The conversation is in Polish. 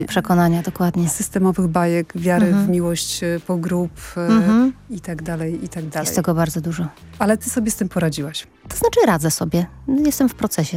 Przekonania, dokładnie. systemowych bajek, wiary w miłość po grup i tak dalej, i tak dalej. Jest tego bardzo dużo. Ale ty sobie z tym poradziłaś. To znaczy radzę sobie. Jestem w procesie.